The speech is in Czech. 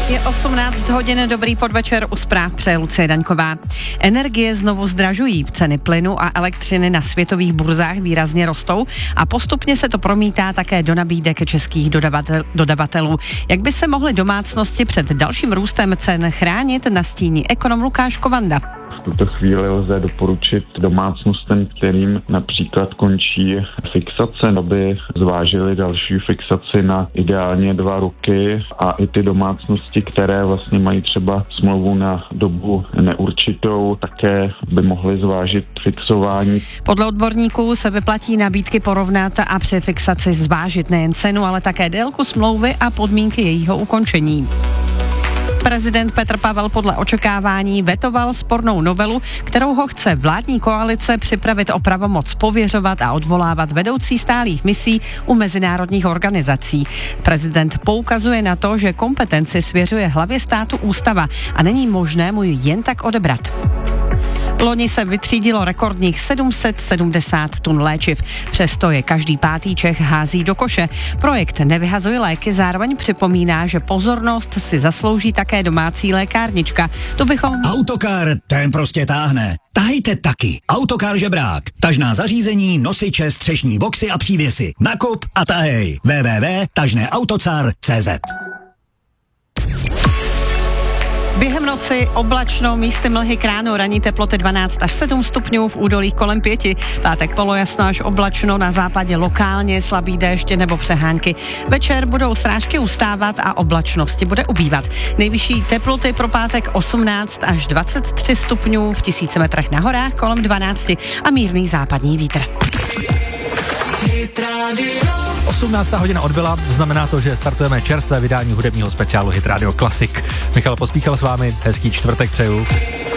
Je 18 hodin, dobrý podvečer, u zpráv přeje Lucie Daňková. Energie znovu zdražují, ceny plynu a elektřiny na světových burzách výrazně rostou a postupně se to promítá také do nabídek českých dodavatelů. Jak by se mohly domácnosti před dalším růstem cen chránit, nastíní ekonom Lukáš Kovanda. V tuto chvíli lze doporučit domácnostem, kterým například končí fixace, aby zvážili další fixaci na ideálně 2 roky, a i ty domácnosti, které vlastně mají třeba smlouvu na dobu neurčitou, také by mohly zvážit fixování. Podle odborníků se vyplatí nabídky porovnat a při fixaci zvážit nejen cenu, ale také délku smlouvy a podmínky jejího ukončení. Prezident Petr Pavel podle očekávání vetoval spornou novelu, kterou ho chce vládní koalice připravit o pravomoc pověřovat a odvolávat vedoucí stálých misí u mezinárodních organizací. Prezident poukazuje na to, že kompetenci svěřuje hlavě státu ústava a není možné mu ji jen tak odebrat. Loni se vytřídilo rekordních 770 tun léčiv. Přesto je každý 5. Čech hází do koše. Projekt Nevyhazuj léky zároveň připomíná, že pozornost si zaslouží také domácí lékárnička. To bychom... Autokar, ten prostě táhne. Tahejte taky. Autokar žebrák. Tažná zařízení, nosiče, střešní boxy a přívěsy. Nakup a tahej. www.tažneautocar.cz. Během noci oblačno, místy mlhy k ránu, ranní teploty 12 až 7 stupňů, v údolích kolem 5. Pátek polojasno až oblačno, na západě lokálně slabý déšť nebo přehánky. Večer budou srážky ustávat a oblačnosti bude ubývat. Nejvyšší teploty pro pátek 18 až 23 stupňů, v 1000 metrech na horách kolem 12 a mírný západní vítr. 18. hodina odbyla, znamená to, že startujeme čerstvé vydání hudebního speciálu Hit Radio Classic. Michal Pospíchal s vámi, hezký čtvrtek přeju.